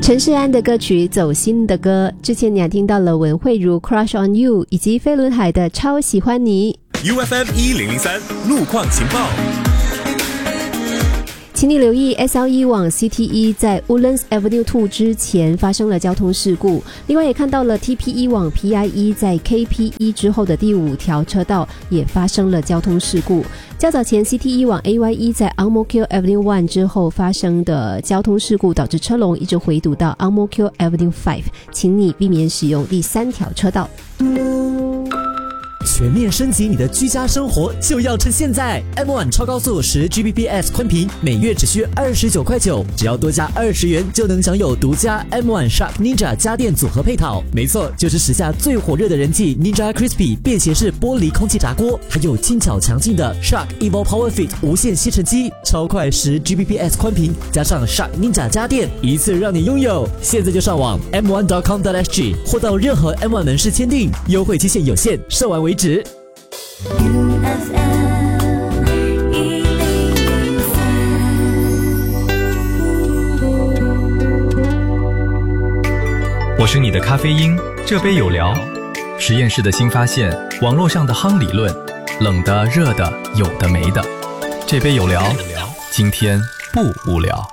陈世安的歌曲《走心的歌》，之前你还听到了文慧如 Crush on You 以及飞轮海的超喜欢你。 UFM 1003路况情报， 请你留意 SL1 往 CT1 在 Woodlands Avenue 2之前发生了交通事故，另外也看到了 TP1 往 PI1 在 KP1 之后的第5条车道也发生了交通事故。较早前 CT1 往 AY1 在 Ang Mo Kio Avenue 1之后发生的交通事故，导致车龙一直回堵到 Ang Mo Kio Avenue 5，请你避免使用第3条车道。 全面升级你的居家生活就要趁现在 M1 超高速10Gbps 宽频每月只需29.9块，只要多加20元就能享有独家 M1 Shark Ninja 家电组合配套。没错，就是时下最火热的人气 Ninja Crispy 便携式玻璃空气炸锅，还有轻巧强劲的 Shark Evo Power Fit 无线吸尘机，超快10Gbps 宽频加上 Shark Ninja 家电，一次让你拥有。现在就上网 m1.com.sg 或到任何 M1 门市签订，优惠期限有限，售完为止。 我是你的咖啡因，这杯有聊。实验室的新发现，网络上的夯理论，冷的热的有的没的，这杯有聊，今天不无聊。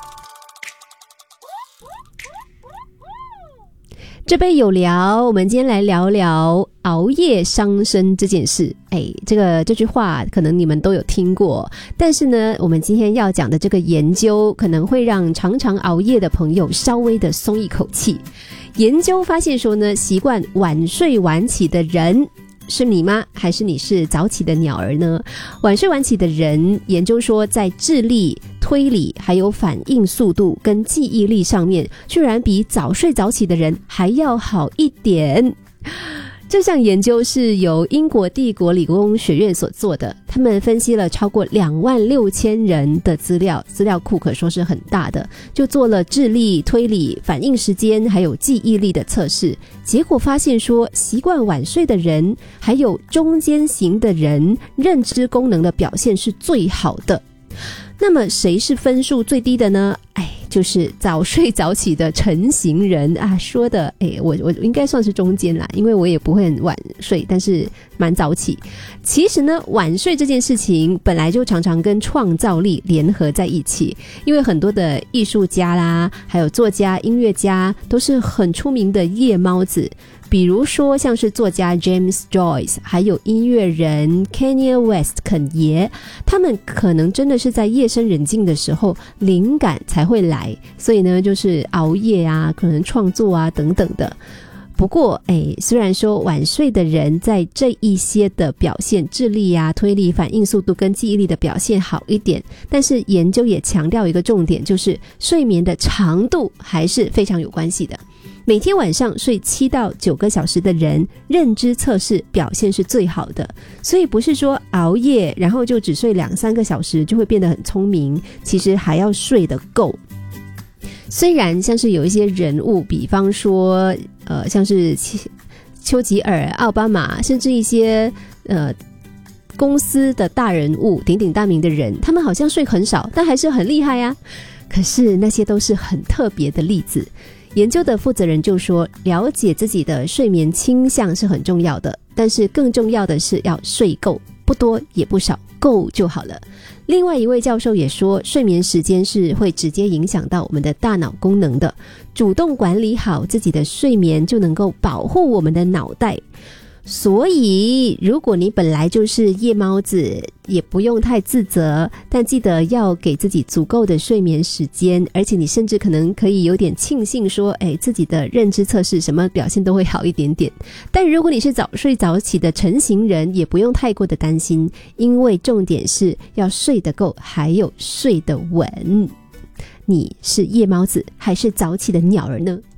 这杯有聊，我们今天来聊聊熬夜伤身这件事。这句话可能你们都有听过，但是呢，我们今天要讲的这个研究可能会让常常熬夜的朋友稍微的松一口气。研究发现说呢，习惯晚睡晚起的人，是你吗？还是你是早起的鸟儿呢？晚睡晚起的人，研究说在智力、推理还有反应速度跟记忆力上面，居然比早睡早起的人还要好一点。这项研究是由英国帝国理工学院所做的，他们分析了超过26000人的资料库可说是很大的，就做了智力、推理、反应时间还有记忆力的测试，结果发现说习惯晚睡的人还有中间型的人，认知功能的表现是最好的。那么谁是分数最低的呢？就是早睡早起的晨型人啊，说的我应该算是中间啦，因为我也不会很晚睡，但是蛮早起。其实呢，晚睡这件事情本来就常常跟创造力联合在一起，因为很多的艺术家啦，还有作家、音乐家都是很出名的夜猫子。比如说像是作家 James Joyce 还有音乐人 Kanye West 肯爷，他们可能真的是在夜深人静的时候灵感才会来，所以呢就是熬夜啊，可能创作啊等等的。不过虽然说晚睡的人在这一些的表现，智力啊、推理、反应速度跟记忆力的表现好一点，但是研究也强调一个重点，就是睡眠的长度还是非常有关系的。每天晚上睡7到9个小时的人，认知测试表现是最好的。所以不是说熬夜然后就只睡2-3个小时就会变得很聪明，其实还要睡得够。虽然像是有一些人物，比方说像是丘吉尔、奥巴马，甚至一些公司的大人物、鼎鼎大名的人，他们好像睡很少，但还是很厉害啊。可是那些都是很特别的例子。研究的负责人就说，了解自己的睡眠倾向是很重要的，但是更重要的是要睡够，不多也不少，够就好了。另外一位教授也说，睡眠时间是会直接影响到我们的大脑功能的，主动管理好自己的睡眠就能够保护我们的脑袋。所以如果你本来就是夜猫子，也不用太自责，但记得要给自己足够的睡眠时间，而且你甚至可能可以有点庆幸说自己的认知测试什么表现都会好一点点。但如果你是早睡早起的晨型人，也不用太过的担心，因为重点是要睡得够，还有睡得稳。你是夜猫子还是早起的鸟儿呢？